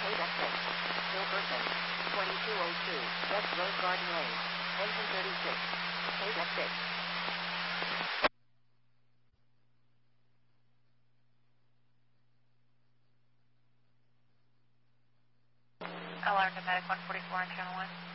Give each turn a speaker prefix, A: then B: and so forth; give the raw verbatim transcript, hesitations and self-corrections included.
A: eight X six. Gilbertson. twenty-two oh two. West Rose Garden Lane. Engine thirty-six. eight X six.
B: Alarm to Medic one forty-four on channel one.